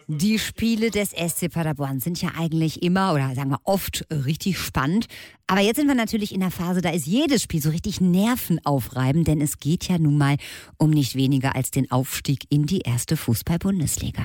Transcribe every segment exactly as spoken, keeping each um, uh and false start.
Die Spiele des S C Paderborn sind ja eigentlich immer oder sagen wir oft richtig spannend. Aber jetzt sind wir natürlich in der Phase, da ist jedes Spiel so richtig nervenaufreibend, denn es geht ja nun mal um nicht weniger als den Aufstieg in die erste Fußball-Bundesliga.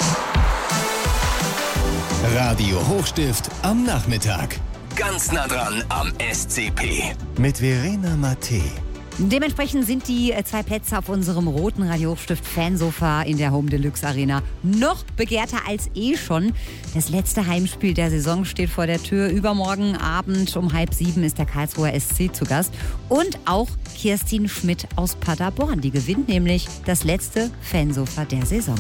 Radio Hochstift am Nachmittag. Ganz nah dran am S C P. Mit Verena Mattei. Dementsprechend sind die zwei Plätze auf unserem roten Radio Hochstift Fansofa in der Home Deluxe Arena noch begehrter als eh schon. Das letzte Heimspiel der Saison steht vor der Tür. Übermorgen Abend um halb sieben ist der Karlsruher S C zu Gast. Und auch Kirstin Schmidt aus Paderborn. Die gewinnt nämlich das letzte Fansofa der Saison.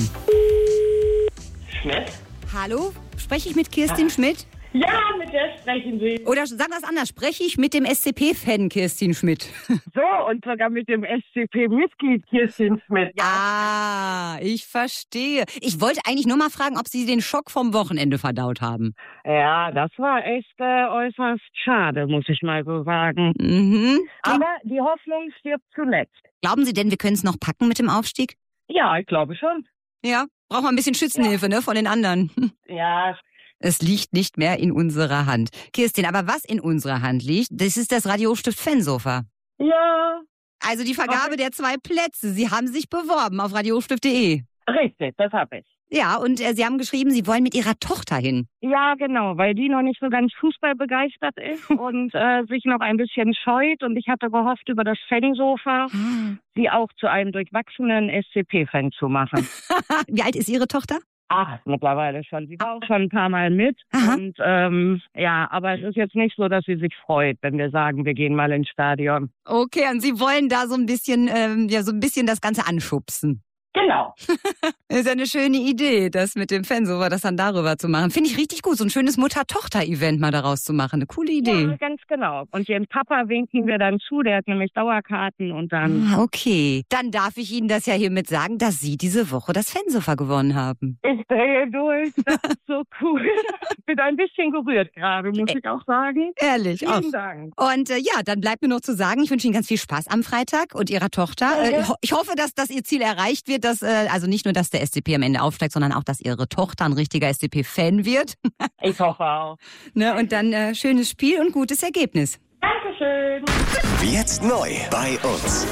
Schmidt? Hallo, spreche ich mit Kirstin ah. Schmidt? Ja, mit der sprechen Sie. Oder sagen wir es anders, spreche ich mit dem S C P-Fan Kirstin Schmidt? So, und sogar mit dem S C P-Mitglied Kirstin Schmidt. Ja. Ah, ich verstehe. Ich wollte eigentlich nur mal fragen, ob Sie den Schock vom Wochenende verdaut haben. Ja, das war echt äh, äußerst schade, muss ich mal so sagen. Mhm. Aber die Hoffnung stirbt zuletzt. Glauben Sie denn, wir können es noch packen mit dem Aufstieg? Ja, ich glaube schon. Ja, brauchen wir ein bisschen Schützenhilfe, ja. ne, von den anderen. Ja. Es liegt nicht mehr in unserer Hand. Kirstin, aber was in unserer Hand liegt, das ist das Radio Hochstift Fansofa. Ja. Also die Vergabe der zwei Plätze. Sie haben sich beworben auf radio hochstift punkt de. Richtig, das habe ich. Ja, und äh, Sie haben geschrieben, Sie wollen mit Ihrer Tochter hin. Ja, genau, weil die noch nicht so ganz fußballbegeistert ist und äh, sich noch ein bisschen scheut. Und ich hatte gehofft, über das Fansofa hm. sie auch zu einem durchwachsenen S C P-Fan zu machen. Wie alt ist Ihre Tochter? Ach, mittlerweile schon. Sie war auch schon ein paar Mal mit. Aha. Und ähm, ja, aber es ist jetzt nicht so, dass sie sich freut, wenn wir sagen, wir gehen mal ins Stadion. Okay, und Sie wollen da so ein bisschen, ähm, ja, so ein bisschen das Ganze anschubsen. Genau. Ist ja eine schöne Idee, das mit dem Fansofa, das dann darüber zu machen. Finde ich richtig gut, so ein schönes Mutter-Tochter-Event mal daraus zu machen. Eine coole Idee. Ja, ganz genau. Und ihren Papa winken wir dann zu, der hat nämlich Dauerkarten und dann... Ah, okay, dann darf ich Ihnen das ja hiermit sagen, dass Sie diese Woche das Fansofa gewonnen haben. Ich drehe durch, das ist so cool. Ich bin ein bisschen gerührt gerade, muss ich auch sagen. Ehrlich, Vielen auch. Dank. Und äh, ja, dann bleibt mir noch zu sagen, ich wünsche Ihnen ganz viel Spaß am Freitag und Ihrer Tochter. Ja, ja. Äh, ich hoffe, dass, dass Ihr Ziel erreicht wird, dass, äh, also nicht nur, dass der S C P am Ende aufsteigt, sondern auch, dass Ihre Tochter ein richtiger S C P-Fan wird. Ich hoffe auch. Ne, und dann äh, schönes Spiel und gutes Ergebnis. Dankeschön. Jetzt neu bei uns.